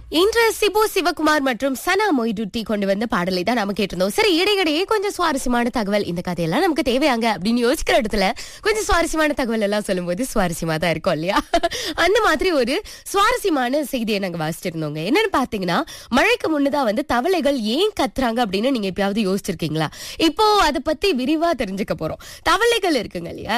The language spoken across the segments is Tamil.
இன்று சிபு சிவகுமார் மற்றும் சனா மொய்டுட்டி கொண்டு வந்த பாடலை தான் நாம கேட்டிருந்தோம். சரி, இடையிடையே கொஞ்சம் சுவாரஸ்யமான தகவல், இந்த கதையெல்லாம் நமக்கு தேவையாங்க அப்படின்னு யோசிக்கிற இடத்துல கொஞ்சம் சுவாரஸ்யமான தகவல் எல்லாம் சொல்லும்போது சுவாரஸ்யமா தான் இருக்கும் இல்லையா? அந்த மாதிரி ஒரு சுவாரஸ்யமான செய்தியை நாங்க வாசிச்சிருந்தோங்க. என்னன்னு பாத்தீங்கன்னா, மழைக்கு முன்னதான் தவளைகள் ஏன் கத்துறாங்க அப்படின்னு நீங்க எப்பயாவது யோசிச்சிருக்கீங்களா? இப்போ அதை பத்தி விரிவா தெரிஞ்சுக்க போறோம். தவளைகள் இருக்குங்க இல்லையா,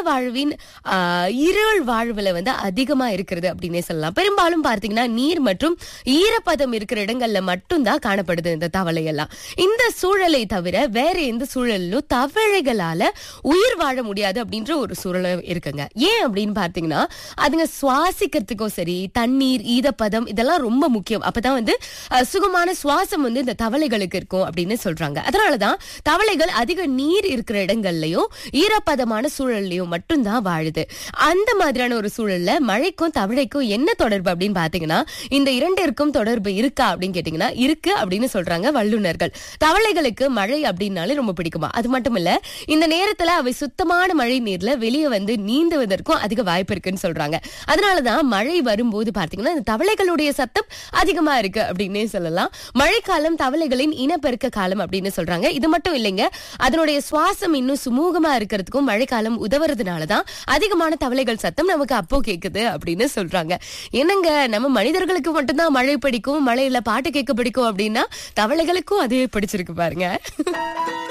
இருள் வாழ்வுல அதிகமா இருக்கிறது அப்படின்னே சொல்லலாம். பெரும்பாலும் பார்த்தீங்கன்னா நீர் மற்றும் ஈரப்பதம் இருக்கிற இடங்கள்ல மட்டும்தான் காணப்படுது இந்த தவளை எல்லாம். இந்த சூழலை தவிர வேற எந்த சூழலிலும் தவளைகளால உயிர் வாழ முடியாது அப்படின்ற ஒரு சூழல் இருக்குங்க. ஏன் அப்படின்னு பார்த்தீங்கன்னா, அதுங்க சுவாசிக்கிறதுக்கும் சரி, தண்ணீர், ஈரப்பதம் இதெல்லாம் ரொம்ப முக்கியம். அப்பதான் சுகமான சுவாசம் இந்த தவளைகளுக்கு இருக்கும் அப்படின்னு சொல்றாங்க. அதனாலதான் தவளைகள் அதிக நீர் இருக்கிற இடங்கள்லயும் ஈரப்பதமான சூழல்லையும் மட்டும்தான் வாழுது. அந்த மாதிரியான ஒரு சூழல்ல மழைக்கும் தவளைக்கும் என்ன தொடர்பு அப்படின்னு பாத்தீங்கன்னா, இந்த இரண்டிற்கும் தொடர்பு இருக்கா அப்படின்னு கேட்டீங்கன்னா இருக்கு அப்படின்னு சொல்றாங்க வல்லுநர்கள். தவளைகளுக்கு மழை அப்படின்னாலே ரொம்ப பிடிக்குமா. அது மட்டும் இல்ல, இந்த நேரத்துல அவை சுத்தமான மழை நீர்ல வெளியே நீந்துவதற்கும் அதிக வாய்ப்பு இருக்குன்னு சொல்றாங்க. அதனாலதான் மழை வரும்போது பாத்தீங்கன்னா இந்த தவளைகளுடைய சத்தம் அதிகமா இருக்கு அப்படின்னே சொல்லலாம். மழைக்காலம் தவளைகளின் இனப்பெருக்க காலம் அப்படின்னு சொல்றாங்க. இது மட்டும் இல்லைங்க, அதனுடைய சுவாசம் இன்னும் சுமூகமா இருக்கிறதுக்கும் மழைக்காலம் உதவுறதுனாலதான் அதிகமான தவளைகள் சத்தம் நமக்கு அப்போ கேக்குது அப்படின்னு சொல்றாங்க. என்னங்க, நம்ம மனிதர்களுக்கு மட்டும்தான் மழை பிடிக்கும், மழையில பாட்டு கேட்க பிடிக்கும் அப்படின்னா தவளைகளுக்கும் அதே பிடிச்சிருக்கு பாருங்க.